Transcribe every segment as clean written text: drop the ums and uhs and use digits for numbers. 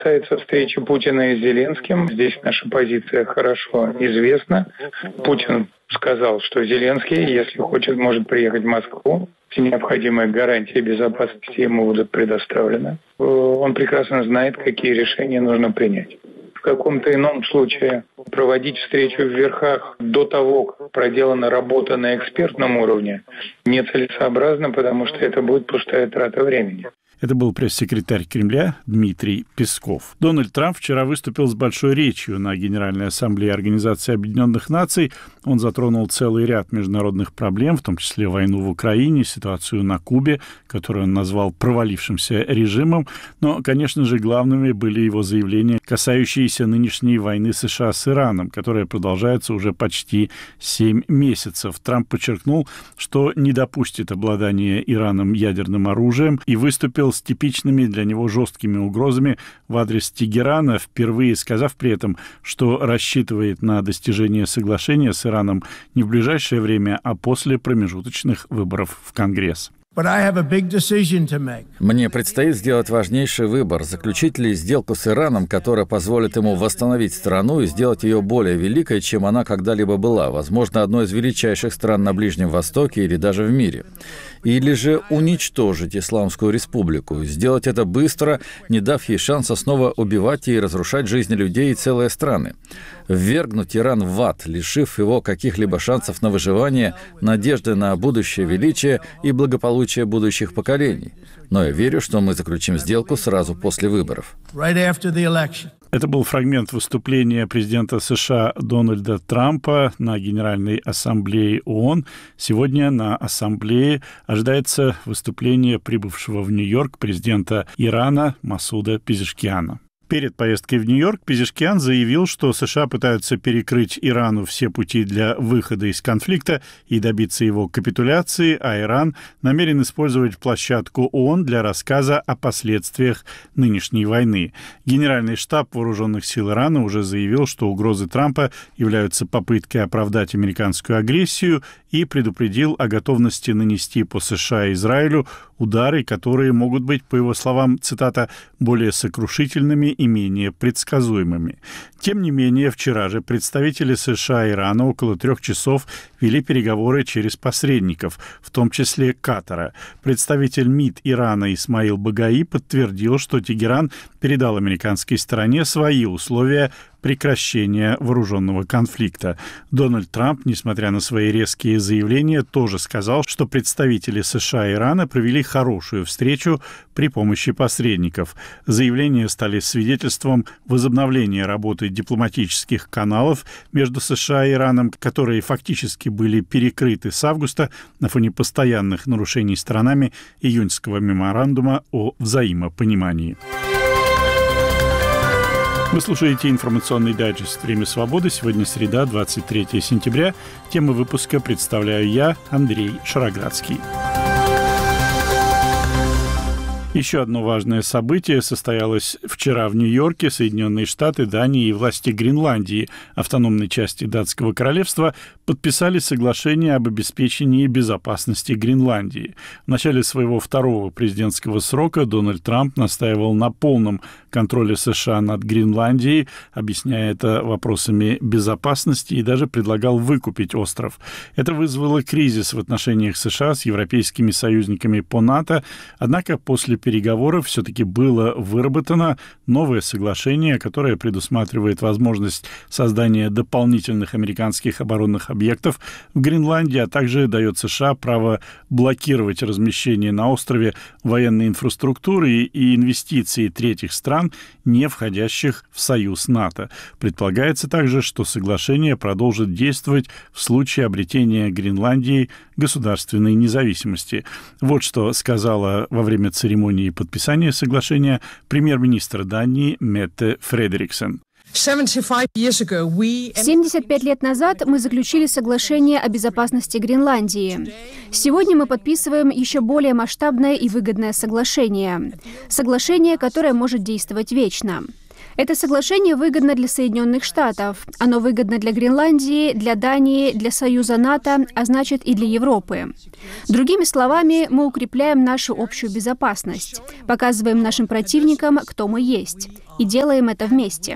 касается встречи Путина и Зеленским, здесь наша позиция хорошо известна. Путин сказал, что Зеленский, если хочет, может приехать в Москву. Все необходимые гарантии безопасности ему будут предоставлены. Он прекрасно знает, какие решения нужно принять. В каком-то ином случае проводить встречу в верхах до того, как проделана работа на экспертном уровне, нецелесообразно, потому что это будет пустая трата времени. Это был пресс-секретарь Кремля Дмитрий Песков. Дональд Трамп вчера выступил с большой речью на Генеральной Ассамблее Организации Объединенных Наций. Он затронул целый ряд международных проблем, в том числе войну в Украине, ситуацию на Кубе, которую он назвал провалившимся режимом. Но, конечно же, главными были его заявления, касающиеся нынешней войны США с Ираном, которая продолжается уже почти 7 месяцев. Трамп подчеркнул, что не допустит обладания Ираном ядерным оружием и выступил с типичными для него жесткими угрозами в адрес Тегерана, впервые сказав при этом, что рассчитывает на достижение соглашения с Ираном не в ближайшее время, а после промежуточных выборов в Конгресс. Мне предстоит сделать важнейший выбор, заключить ли сделку с Ираном, которая позволит ему восстановить страну и сделать ее более великой, чем она когда-либо была, возможно, одной из величайших стран на Ближнем Востоке или даже в мире. Или же уничтожить Исламскую Республику, сделать это быстро, не дав ей шанса снова убивать и разрушать жизни людей и целые страны. Ввергнуть Иран в ад, лишив его каких-либо шансов на выживание, надежды на будущее величие и благополучие будущих поколений. Но я верю, что мы заключим сделку сразу после выборов. Это был фрагмент выступления президента США Дональда Трампа на Генеральной Ассамблее ООН. Сегодня на Ассамблее ожидается выступление прибывшего в Нью-Йорк президента Ирана Масуда Пезешкиана. Перед поездкой в Нью-Йорк Пезешкиан заявил, что США пытаются перекрыть Ирану все пути для выхода из конфликта и добиться его капитуляции, а Иран намерен использовать площадку ООН для рассказа о последствиях нынешней войны. Генеральный штаб Вооруженных сил Ирана уже заявил, что угрозы Трампа являются попыткой оправдать американскую агрессию и предупредил о готовности нанести по США и Израилю удары, которые могут быть, по его словам, цитата, «более сокрушительными и менее предсказуемыми». Тем не менее, вчера же представители США и Ирана около 3 часов вели переговоры через посредников, в том числе Катара. Представитель МИД Ирана Исмаил Багаи подтвердил, что Тегеран передал американской стороне свои условия прекращения вооруженного конфликта. Дональд Трамп, несмотря на свои резкие заявления, тоже сказал, что представители США и Ирана провели хорошую встречу при помощи посредников. Заявления стали свидетельством возобновления работы дипломатических каналов между США и Ираном, которые фактически были перекрыты с августа на фоне постоянных нарушений сторонами июньского меморандума о взаимопонимании. Вы слушаете информационный дайджест «Время свободы». Сегодня среда, 23 сентября. Тему выпуска представляю я, Андрей Шароградский. Еще одно важное событие состоялось вчера в Нью-Йорке. Соединенные Штаты, Дания и власти Гренландии, автономной части Датского королевства, подписали соглашение об обеспечении безопасности Гренландии. В начале своего второго президентского срока Дональд Трамп настаивал на полном контроле США над Гренландией, объясняя это вопросами безопасности, и даже предлагал выкупить остров. Это вызвало кризис в отношениях США с европейскими союзниками по НАТО, однако после переговоров все-таки было выработано новое соглашение, которое предусматривает возможность создания дополнительных американских оборонных объектов в Гренландии, а также дает США право блокировать размещение на острове военной инфраструктуры и инвестиции третьих стран, не входящих в союз НАТО. Предполагается также, что соглашение продолжит действовать в случае обретения Гренландии государственной независимости. Вот что сказала во время церемонии подписания соглашения премьер-министр Дании Метте Фредериксен. 75 лет назад мы заключили соглашение о безопасности Гренландии. Сегодня мы подписываем еще более масштабное и выгодное соглашение. Соглашение, которое может действовать вечно. Это соглашение выгодно для Соединенных Штатов. Оно выгодно для Гренландии, для Дании, для Союза НАТО, а значит и для Европы. Другими словами, мы укрепляем нашу общую безопасность, показываем нашим противникам, кто мы есть, и делаем это вместе.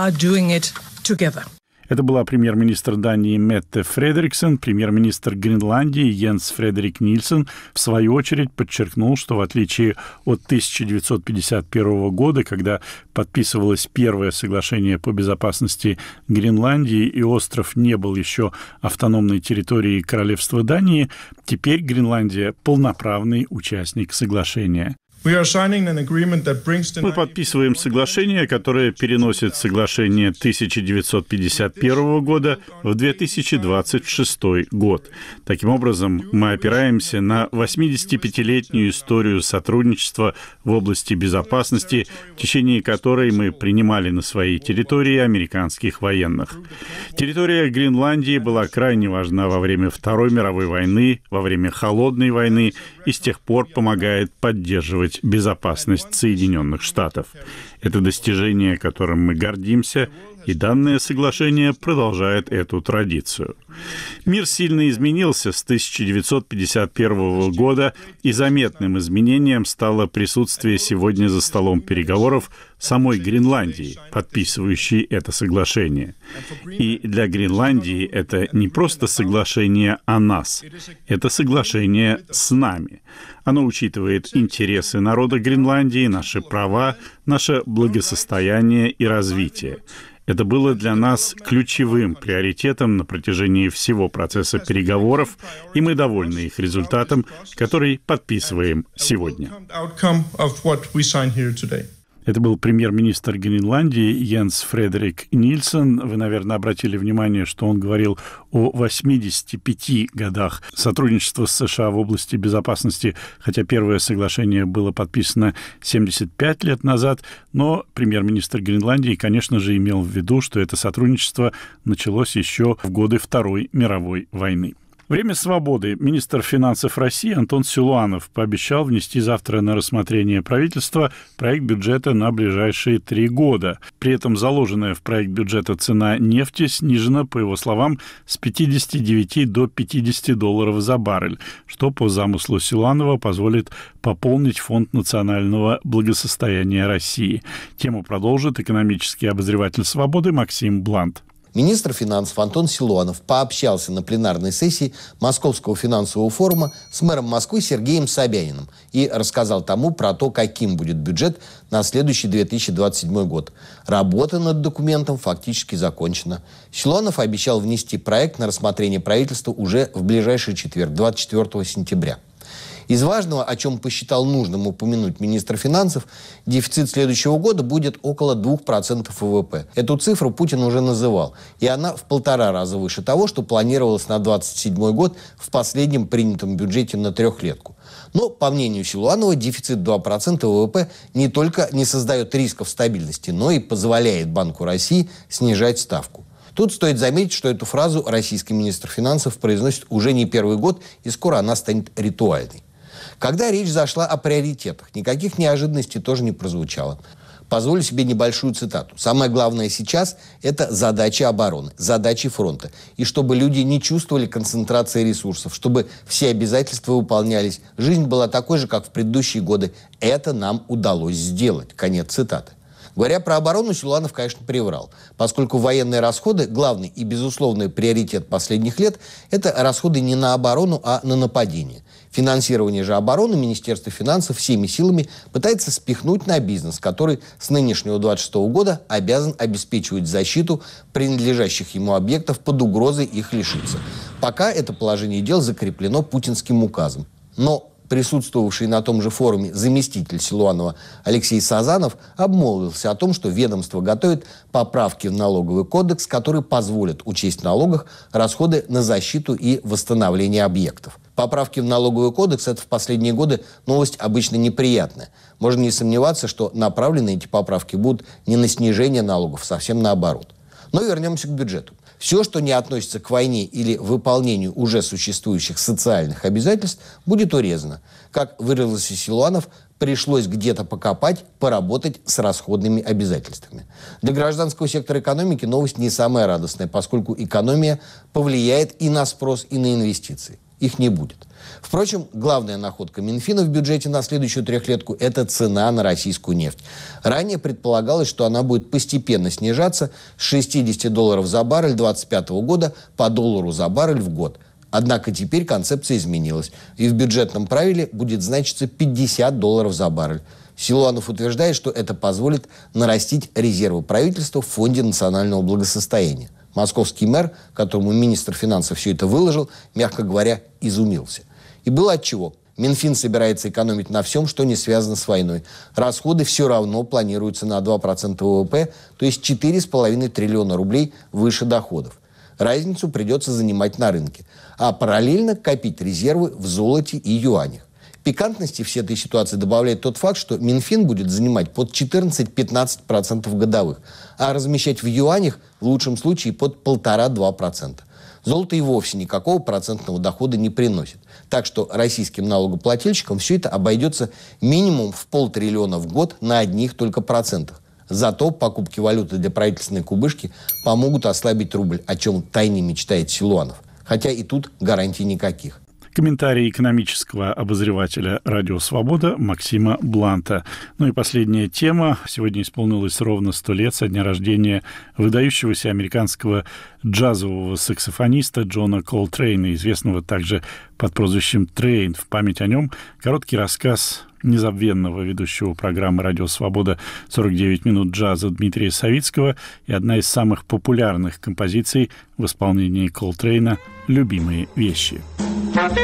Это была премьер-министр Дании Метте Фредериксен. Премьер-министр Гренландии Йенс Фредерик Нильсен в свою очередь подчеркнул, что в отличие от 1951 года, когда подписывалось первое соглашение по безопасности Гренландии и остров не был еще автономной территорией Королевства Дании, теперь Гренландия полноправный участник соглашения. Мы подписываем соглашение, которое переносит соглашение 1951 года в 2026 год. Таким образом, мы опираемся на 85-летнюю историю сотрудничества в области безопасности, в течение которой мы принимали на своей территории американских военных. Территория Гренландии была крайне важна во время Второй мировой войны, во время Холодной войны и с тех пор помогает поддерживать безопасность Соединенных Штатов. Это достижение, которым мы гордимся, и данное соглашение продолжает эту традицию. Мир сильно изменился с 1951 года, и заметным изменением стало присутствие сегодня за столом переговоров самой Гренландии, подписывающей это соглашение. И для Гренландии это не просто соглашение о нас, это соглашение с нами. Оно учитывает интересы народа Гренландии, наши права, наше благосостояние и развитие. Это было для нас ключевым приоритетом на протяжении всего процесса переговоров, и мы довольны их результатом, который подписываем сегодня. Это был премьер-министр Гренландии Йенс Фредерик Нильсен. Вы, наверное, обратили внимание, что он говорил о 85 годах сотрудничества с США в области безопасности, хотя первое соглашение было подписано 75 лет назад, но премьер-министр Гренландии, конечно же, имел в виду, что это сотрудничество началось еще в годы Второй мировой войны. Время свободы. Министр финансов России Антон Силуанов пообещал внести завтра на рассмотрение правительства проект бюджета на ближайшие 3 года. При этом заложенная в проект бюджета цена нефти снижена, по его словам, с 59 до $50 за баррель, что по замыслу Силуанова позволит пополнить Фонд национального благосостояния России. Тему продолжит экономический обозреватель «Свободы» Максим Блант. Министр финансов Антон Силуанов пообщался на пленарной сессии Московского финансового форума с мэром Москвы Сергеем Собяниным и рассказал тому про то, каким будет бюджет на следующий 2027 год. Работа над документом фактически закончена. Силуанов обещал внести проект на рассмотрение правительства уже в ближайший четверг, 24 сентября. Из важного, о чем посчитал нужным упомянуть министр финансов, дефицит следующего года будет около 2% ВВП. Эту цифру Путин уже называл, и она в 1,5 раза выше того, что планировалось на 2027 год в последнем принятом бюджете на трехлетку. Но, по мнению Силуанова, дефицит 2% ВВП не только не создает рисков стабильности, но и позволяет Банку России снижать ставку. Тут стоит заметить, что эту фразу российский министр финансов произносит уже не первый год, и скоро она станет ритуальной. Когда речь зашла о приоритетах, никаких неожиданностей тоже не прозвучало. Позволю себе небольшую цитату. «Самое главное сейчас – это задачи обороны, задачи фронта. И чтобы люди не чувствовали концентрации ресурсов, чтобы все обязательства выполнялись. Жизнь была такой же, как в предыдущие годы. Это нам удалось сделать». Конец цитаты. Говоря про оборону, Силуанов, конечно, приврал, поскольку военные расходы, главный и безусловный приоритет последних лет, это расходы не на оборону, а на нападение. Финансирование же обороны Министерство финансов всеми силами пытается спихнуть на бизнес, который с нынешнего 26 года обязан обеспечивать защиту принадлежащих ему объектов под угрозой их лишиться. Пока это положение дел закреплено путинским указом. Но присутствовавший на том же форуме заместитель Силуанова Алексей Сазанов обмолвился о том, что ведомство готовит поправки в налоговый кодекс, которые позволят учесть в налогах расходы на защиту и восстановление объектов. Поправки в налоговый кодекс – это в последние годы новость обычно неприятная. Можно не сомневаться, что направлены эти поправки будут не на снижение налогов, совсем наоборот. Но вернемся к бюджету. Все, что не относится к войне или выполнению уже существующих социальных обязательств, будет урезано. Как выразился Силуанов, пришлось где-то покопать, поработать с расходными обязательствами. Для гражданского сектора экономики новость не самая радостная, поскольку экономия повлияет и на спрос, и на инвестиции. Их не будет. Впрочем, главная находка Минфина в бюджете на следующую трехлетку – это цена на российскую нефть. Ранее предполагалось, что она будет постепенно снижаться с $60 за баррель 2025 года по $1 за баррель в год. Однако теперь концепция изменилась, и в бюджетном правиле будет значиться $50 за баррель. Силуанов утверждает, что это позволит нарастить резервы правительства в Фонде национального благосостояния. Московский мэр, которому министр финансов все это выложил, мягко говоря, изумился. И было отчего. Минфин собирается экономить на всем, что не связано с войной. Расходы все равно планируются на 2% ВВП, то есть 4,5 триллиона рублей выше доходов. Разницу придется занимать на рынке, а параллельно копить резервы в золоте и юанях. Пикантности всей этой ситуации добавляет тот факт, что Минфин будет занимать под 14-15% годовых, а размещать в юанях в лучшем случае под 1,5-2%. Золото и вовсе никакого процентного дохода не приносит. Так что российским налогоплательщикам все это обойдется минимум в 500 миллиона в год на одних только процентах. Зато покупки валюты для правительственной кубышки помогут ослабить рубль, о чем тайне мечтает Силуанов. Хотя и тут гарантий никаких. Комментарий экономического обозревателя «Радио Свобода» Максима Бланта. Ну и последняя тема. Сегодня исполнилось ровно 100 лет со дня рождения выдающегося американского джазового саксофониста Джона Колтрейна, известного также под прозвищем Трейн. В память о нем короткий рассказ незабвенного ведущего программы «Радио Свобода» 49 минут джаза Дмитрия Савицкого и одна из самых популярных композиций в исполнении Колтрейна «Любимые вещи».